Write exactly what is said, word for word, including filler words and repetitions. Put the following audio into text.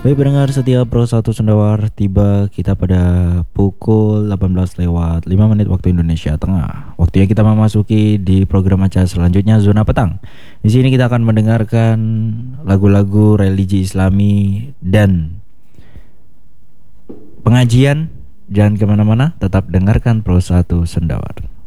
Baik pendengar setia Pro satu Sendawar, tiba kita pada pukul delapan belas lewat lima menit waktu Indonesia Tengah. Waktunya kita memasuki di program acara selanjutnya, Zona Petang. Di sini kita akan mendengarkan lagu-lagu religi Islami dan pengajian. Jangan kemana-mana, tetap dengarkan Pro satu Sendawar.